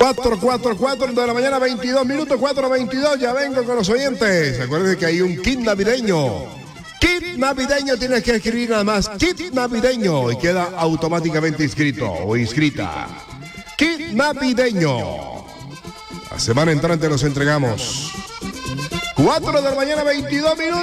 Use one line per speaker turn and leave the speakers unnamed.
4 de la mañana, 22 minutos, 4:22. Ya vengo con los oyentes. Acuérdense que hay un kit navideño. Kit navideño, tienes que escribir nada más. Kit navideño y queda automáticamente inscrito o inscrita. Kit navideño. La semana entrante los entregamos. 4 de la mañana, 22 minutos.